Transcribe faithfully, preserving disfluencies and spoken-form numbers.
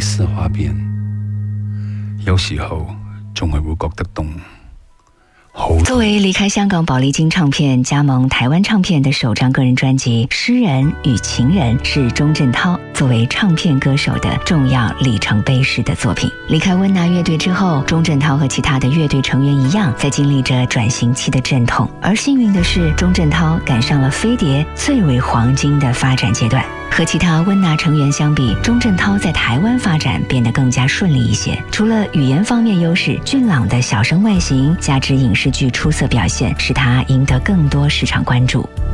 似花邊，有時候仲係會覺得凍。 作为离开香港宝丽金唱片加盟台湾唱片的首张个人专辑《诗人与情人》是钟镇涛作为唱片歌手的重要里程碑式的作品。离开温拿乐队之后，钟镇涛和其他的乐队成员一样，在经历着转型期的阵痛。而幸运的是，钟镇涛赶上了飞碟最为黄金的发展阶段。和其他温拿成员相比，钟镇涛在台湾发展变得更加顺利一些。除了语言方面优势，俊朗的小生外形加之影视剧出色表现，使他赢得更多市场关注。